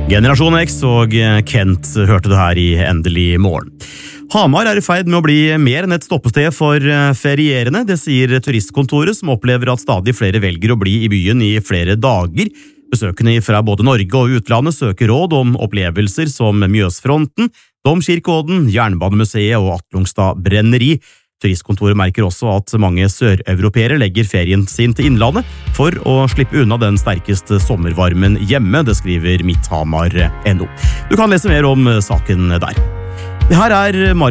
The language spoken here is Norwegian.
Generasjon X og Kent hørte du her i Endelig morgen. Hamar er i ferd med å bli mer enn et stoppested for ferierende, det sier turistkontoret, som opplever at stadig flere velger å bli i byen i flere dager. Besøkende fra både Norge og utlandet søker råd om opplevelser som Mjøsfronten, Domkirkeodden, Jernbanemuseet og Atlungstad brenneri. Turistkontoret merker også at mange søreuropeere legger ferien sin til innlandet for å slippe unna den sterkeste sommervarmen hjemme, det skriver Midthamar.no. Du kan lese mer om saken der. Det her er